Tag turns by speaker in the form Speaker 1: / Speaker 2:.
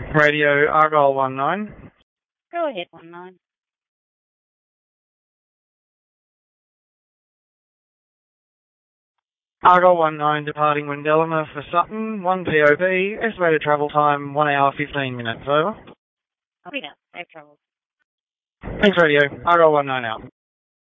Speaker 1: Radio Argyle 19.
Speaker 2: Go ahead, 19.
Speaker 1: Argyle 19 departing Wendelama for Sutton, 1 POP, estimated travel time 1 hour 15 minutes, over.
Speaker 2: Oh, yeah, safe travels.
Speaker 1: Thanks, Radio. Argyle 19 out.